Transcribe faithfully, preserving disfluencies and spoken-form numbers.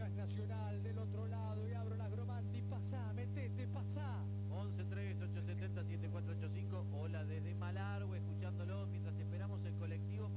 Ya es Nacional del otro lado y abro la Gromanti. Pasá, metete, pasá. once treinta